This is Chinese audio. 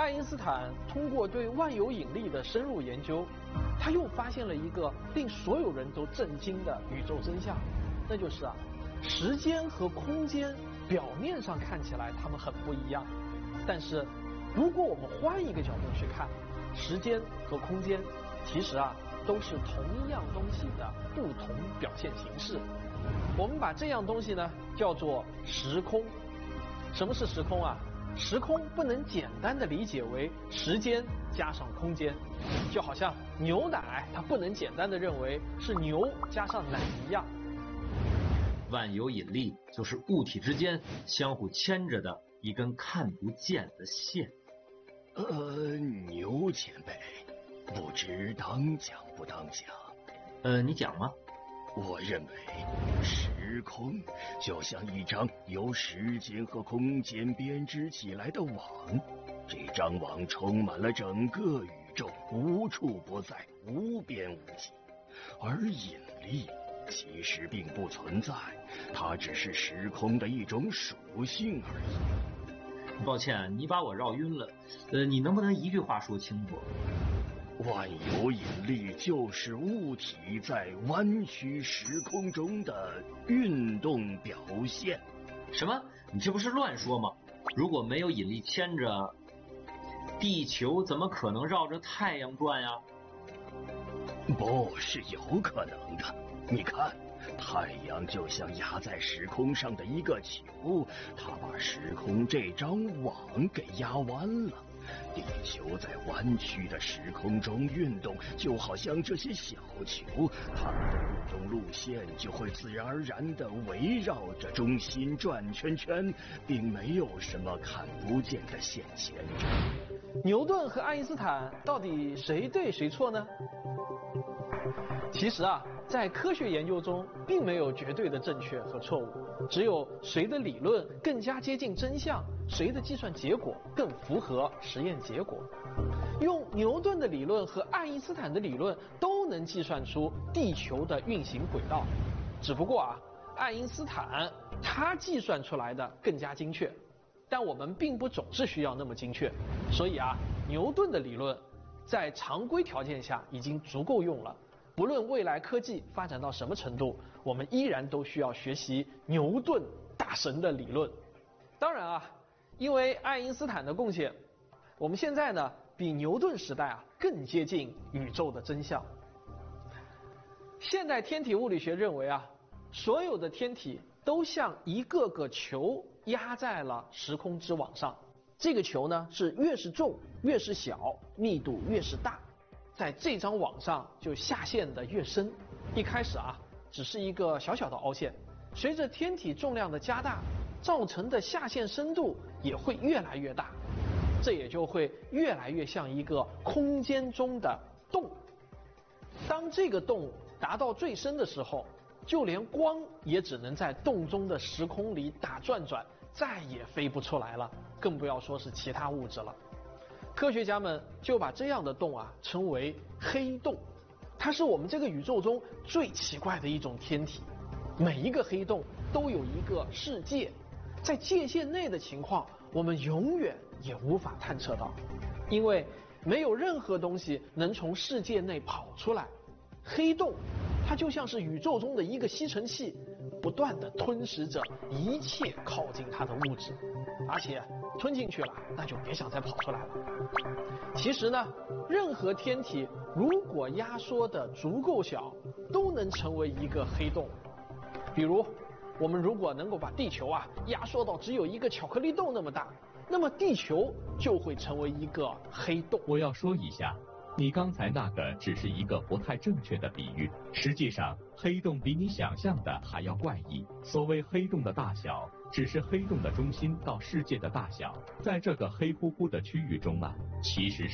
爱因斯坦通过对万有引力的深入研究，他又发现了一个令所有人都震惊的宇宙真相，那就是时间和空间表面上看起来它们很不一样，但是如果我们换一个角度去看，时间和空间其实都是同一样东西的不同表现形式。我们把这样东西呢叫做时空。什么是时空啊？时空不能简单的理解为时间加上空间，就好像牛奶它不能简单的认为是牛加上奶一样。 万有引力就是物体之间相互牵着的一根看不见的线。 牛前辈，不知当讲不当讲？ 你讲吗？ 我认为时空就像一张由时间和空间编织起来的网，这张网充满了整个宇宙，无处不在，无边无际。而引力其实并不存在，它只是时空的一种属性而已。 抱歉，你把我绕晕了。你能不能一句话说清楚？ 万有引力就是物体在弯曲时空中的运动表现。 什么？你这不是乱说吗？如果没有引力牵着，地球怎么可能绕着太阳转呀？ 不是有可能的。你看，太阳就像压在时空上的一个球，它把时空这张网给压弯了。地球在弯曲的时空中运动，就好像这些小球，它们的运动路线就会自然而然地围绕着中心转圈圈，并没有什么看不见的线牵着。 牛顿和爱因斯坦到底谁对谁错呢？其实在科学研究中并没有绝对的正确和错误，只有谁的理论更加接近真相，谁的计算结果更符合实验结果。用牛顿的理论和爱因斯坦的理论都能计算出地球的运行轨道，只不过爱因斯坦他计算出来的更加精确，但我们并不总是需要那么精确，所以牛顿的理论在常规条件下已经足够用了。不论未来科技发展到什么程度，我们依然都需要学习牛顿大神的理论。当然因为爱因斯坦的贡献，我们现在呢比牛顿时代更接近宇宙的真相。现代天体物理学认为所有的天体都像一个个球压在了时空之网上，这个球呢是越是重越是小，密度越是大，在这张网上就下陷的越深。一开始只是一个小小的凹陷，随着天体重量的加大，造成的下陷深度也会越来越大，这也就会越来越像一个空间中的洞。当这个洞达到最深的时候，就连光也只能在洞中的时空里打转转，再也飞不出来了，更不要说是其他物质了。科学家们就把这样的洞称为黑洞，它是我们这个宇宙中最奇怪的一种天体。每一个黑洞都有一个世界，在界限内的情况我们永远也无法探测到，因为没有任何东西能从世界内跑出来。黑洞它就像是宇宙中的一个吸尘器，不断地吞噬着一切靠近它的物质，而且吞进去了那就别想再跑出来了。其实呢，任何天体如果压缩的足够小，都能成为一个黑洞。比如我们如果能够把地球压缩到只有一个巧克力豆那么大，那么地球就会成为一个黑洞。 我要说一下，你刚才那个只是一个不太正确的比喻，实际上黑洞比你想象的还要怪异。所谓黑洞的大小，只是黑洞的中心到世界的大小，在这个黑乎乎的区域中其实